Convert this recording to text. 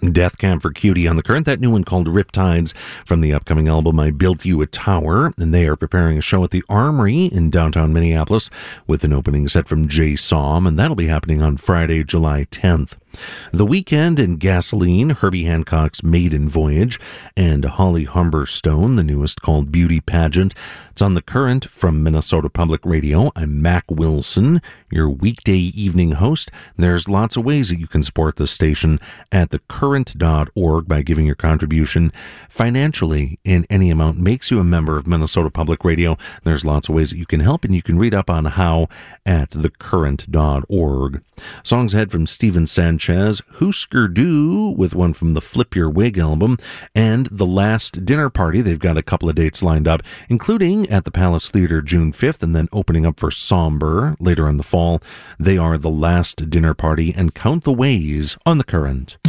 Death Camp for Cutie on the Current. That new one called Riptides from the upcoming album I Built You a Tower. And they are preparing a show at the Armory in downtown Minneapolis with an opening set from Jay Som, and that'll be happening on Friday, July 10th. The Weeknd and Gasoline, Herbie Hancock's Maiden Voyage, and Holly Humberstone, the newest, called Beauty Pageant. It's on the Current from Minnesota Public Radio. I'm Mac Wilson, your weekday evening host. There's lots of ways that you can support the station at thecurrent.org by giving your contribution financially in any amount. Makes you a member of Minnesota Public Radio. There's lots of ways that you can help, and you can read up on how at thecurrent.org. Songs ahead from Stephen Sanchez, Husker Du with one from the Flip Your Wig album, and The Last Dinner Party. They've got a couple of dates lined up, including at the Palace Theater June 5th, and then opening up for Somber later in the fall. They are The Last Dinner Party and Count the Ways on the Current.